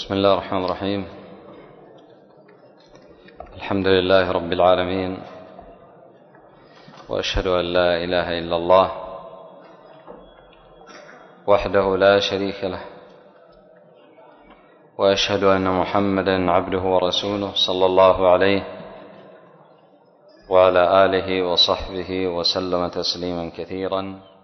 بسم الله الرحمن الرحيم. الحمد لله رب العالمين، وأشهد أن لا إله إلا الله وحده لا شريك له، وأشهد أن محمدا عبده ورسوله صلى الله عليه وعلى آله وصحبه وسلم تسليما كثيرا.